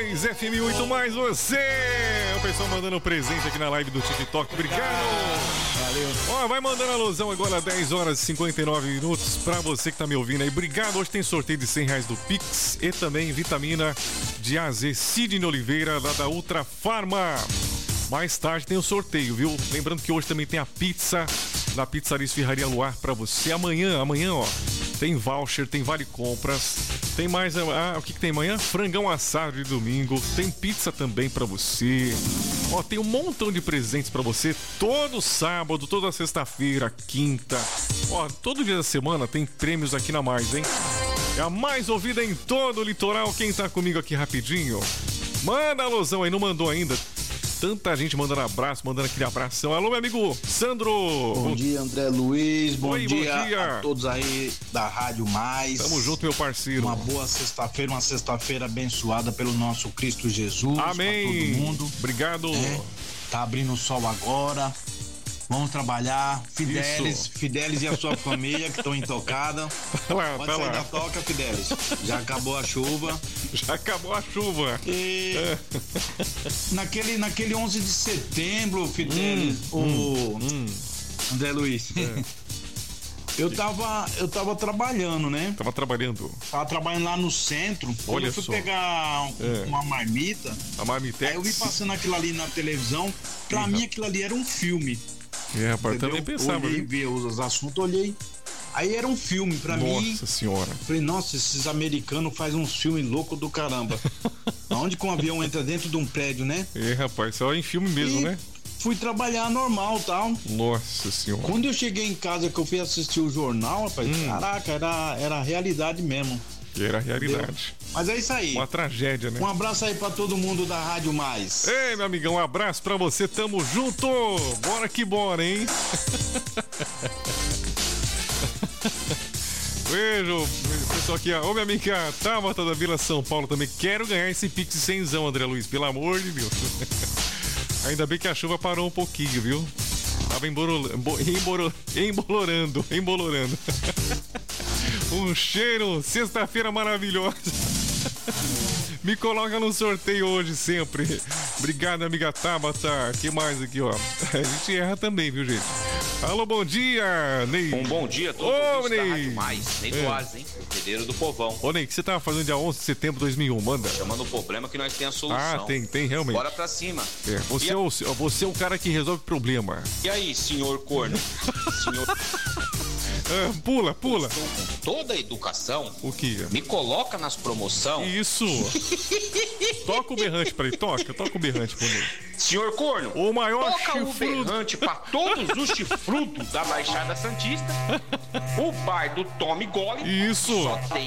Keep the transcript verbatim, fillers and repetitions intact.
dois, F M oito mais você. O pessoal mandando presente aqui na live do TikTok. Obrigado. Valeu. Ó, vai mandando alusão agora, dez horas e cinquenta e nove minutos, pra você que tá me ouvindo aí. Obrigado. Hoje tem sorteio de cem reais do Pix e também vitamina de A Z Sidney Oliveira, lá da Ultra Farma. Mais tarde tem o sorteio, viu? Lembrando que hoje também tem a pizza da Pizzaria Esfirraria Luar pra você. Amanhã, amanhã, ó, tem voucher, tem vale compras. Tem mais, ah, o que que tem amanhã? Frangão assado de domingo. Tem pizza também pra você. Ó, tem um montão de presentes pra você todo sábado, toda sexta-feira, quinta. Ó, todo dia da semana tem prêmios aqui na Mais, hein? É a mais ouvida em todo o litoral. Quem tá comigo aqui rapidinho? Manda alusão aí, não mandou ainda. Tanta gente mandando abraço, mandando aquele abração. Alô, meu amigo Sandro. Bom dia, André Luiz. Bom, Oi, dia, bom dia a todos aí da Rádio Mais. Tamo junto, meu parceiro. Uma boa sexta-feira, uma sexta-feira abençoada pelo nosso Cristo Jesus. Amém. Pra todo mundo. Obrigado. É, tá abrindo o sol agora. Vamos trabalhar. Fidelis, Isso. Fidelis e a sua família que estão intocadas. Tá lá, Pode tá sair lá. da toca, Fidelis. Já acabou a chuva. Já acabou a chuva. E É. naquele, naquele onze de setembro, Fidelis, Hum, o hum. André Luiz. É. Eu tava, eu tava trabalhando, né? Tava trabalhando. Tava trabalhando lá no centro. Quando Olha eu fui só. pegar um- É. uma marmita. A Marmitex. Aí eu vi passando aquilo ali na televisão. Pra Ih, mim rapaz. aquilo ali era um filme. É, rapaz, Entendeu? também pensava. Olhei, viu? vi os assuntos, olhei. Aí era um filme pra mim. Nossa senhora. Falei, nossa, esses americanos fazem uns filmes loucos do caramba. Onde que um avião entra dentro de um prédio, né? É, rapaz, só em filme mesmo, E né? fui trabalhar normal e tal. Nossa senhora. Quando eu cheguei em casa que eu fui assistir o jornal, rapaz, Hum. caraca, era, era a realidade mesmo. Era a realidade. Mas é isso aí. Uma tragédia, né? Um abraço aí pra todo mundo da Rádio Mais. Ei, meu amigão, um abraço pra você, tamo junto! Bora que bora, hein? Beijo, pessoal aqui, ó. Ô, minha amiga Tabata da Vila São Paulo também. Quero ganhar esse Pix cenzão, André Luiz, pelo amor de Deus. Ainda bem que a chuva parou um pouquinho, viu? Tava emborolando, emboro, embolorando, embolorando. Um cheiro, sexta-feira maravilhosa. Me coloca no sorteio hoje sempre. Obrigado, amiga Tabata. Que mais aqui, ó? A gente erra também, viu, gente? Alô, bom dia, Ney. Um bom dia a todos Ô, os da Ney. Rádio Mais, Ney É. Soares, hein? Herdeiro do Povão. Ô, Ney, o que você tava fazendo dia onze de setembro de dois mil e um? Manda. Chamando o problema que nós temos a solução. Ah, tem, tem, realmente. Bora pra cima. É, você, é o, você é o cara que resolve problema. E aí, senhor corno? Senhor, Ah, pula, pula. estou com toda a educação. O que? Me coloca nas promoções. Isso. Toca o berrante pra ele, toca, toca o berrante pra ele. Senhor corno, O maior toca o chifrudo. berrante pra todos os chifrudos da Baixada Santista. O bar do Tome Gole. Isso. Só tem